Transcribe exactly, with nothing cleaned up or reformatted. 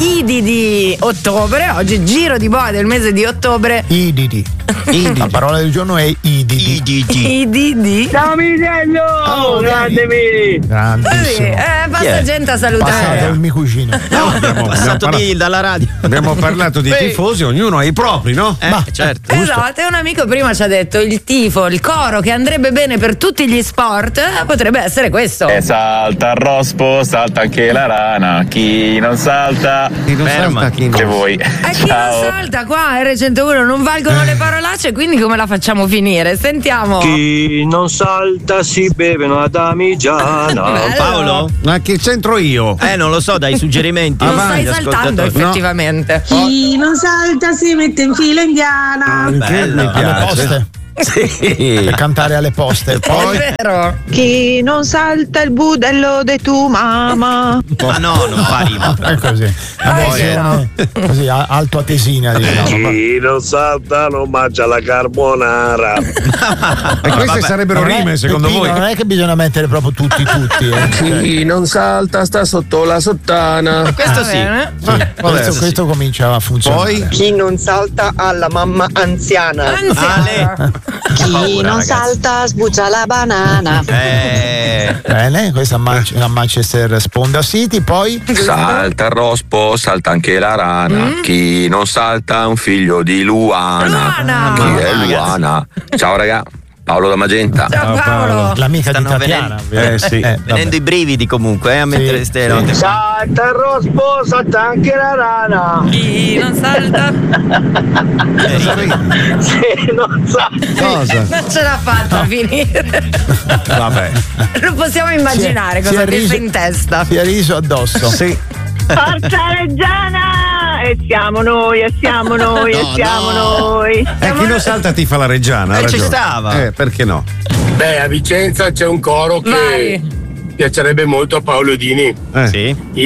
Idi di ottobre, oggi giro di boa del mese di ottobre. Ididi. Ididi. La parola del giorno è ididi. Ididi. Ididi. Ciao Misello! Oh, grande Miri! Così, eh, passa Yeah. gente a salutare. Passato il mio cugino. No, abbiamo passato abbiamo lì dalla radio. Abbiamo parlato di Beh. tifosi, ognuno ha i propri, no? Eh, Ma- certo. Esatto, e un amico prima ci ha detto il tifo, il coro che andrebbe bene per tutti gli sport, eh, potrebbe essere questo. E salta il rospo, salta anche la rana. Chi non salta, Chi non Ferma. salta, chi non che vuoi. E chi non Ciao. salta qua, R centouno non valgono le parolacce, quindi come la facciamo finire? Sentiamo. Chi non salta si beve una damigiana. Bello. Paolo? Ma che c'entro io? Eh, non lo so, dai suggerimenti. Non Avanti, stai saltando ascoltatori. effettivamente. Chi non salta si mette in fila indiana. Che bello. mi Alle piace. poste. Sì. Per cantare alle poste. Poi È vero. Chi non salta il budello de tu mamma. Ma no, non fa rima. è così. Una Poi versione così a- alto atesina, diciamo. Chi non salta non mangia la carbonara. E queste vabbè. sarebbero Non è- rime, secondo Peppino, voi? non è che bisogna mettere proprio tutti tutti, eh. Chi non salta sta sotto la sottana. Questo Va sì. bene. Questo, adesso questo comincia a funzionare. Poi? Chi non salta alla mamma anziana. Anziana. Chi paura, non ragazzi. salta sbuccia la banana. Eh, Bene, questa a, Man- a Manchester Sponda City, poi Salta il rospo, salta anche la rana. Chi non salta è un figlio di Luana. Luana. Chi è Ragazzi. Luana? Ciao raga, Paolo da Magenta. Ciao Paolo. l'amica Stanno di Tatiana. Eh, sì. vabbè. venendo i brividi comunque, eh, a mettere Sì, ste sì. note. Salta il rospo, salta anche la rana. Chi non salta Chi non salta. Cosa? non ce l'ha fatta a finire. Vabbè. Lo possiamo immaginare Si è- cosa si è pensa riso- in testa. Si è riso addosso. Sì. Forza Reggiana! E siamo noi, e siamo noi, e No, siamo no. noi. Eh, chi non salta ti fa la reggiana. ha Eh, ci ragione. stava. Eh, perché no? Beh, a Vicenza c'è un coro che Vai. piacerebbe molto a Paolo Dini. Eh. Sì.